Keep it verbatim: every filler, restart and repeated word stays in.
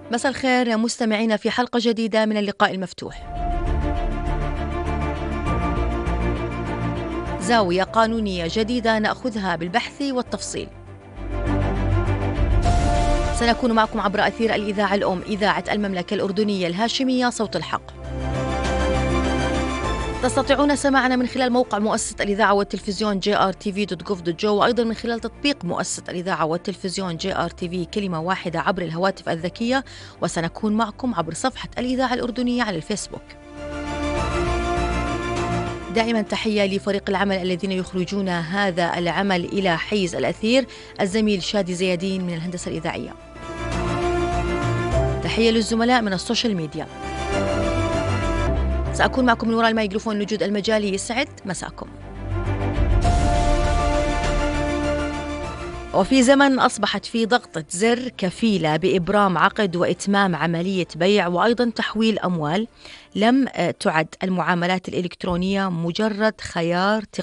مساء الخير مستمعينا في حلقة جديدة من اللقاء المفتوح. زاوية قانونية جديدة نأخذها بالبحث والتفصيل. سنكون معكم عبر أثير الإذاعة الأم إذاعة المملكة الأردنية الهاشمية صوت الحق. تستطيعون سماعنا من خلال موقع مؤسسة الإذاعة والتلفزيون جي آر تي في دوت جوف دوت جو، وأيضا من خلال تطبيق مؤسسة الإذاعة والتلفزيون جي آر تي في كلمة واحدة عبر الهواتف الذكية، وسنكون معكم عبر صفحة الإذاعة الأردنية على الفيسبوك. دائما تحية لفريق العمل الذين يخرجون هذا العمل إلى حيز الأثير، الزميل شادي زيادين من الهندسة الإذاعية. تحية للزملاء من السوشيال ميديا. سأكون معكم من وراء الميكروفون الوجود المجالي. يسعد مساكم. وفي زمن أصبحت في ضغطة زر كفيلة بإبرام عقد وإتمام عملية بيع وأيضا تحويل أموال، لم تعد المعاملات الإلكترونية مجرد خيار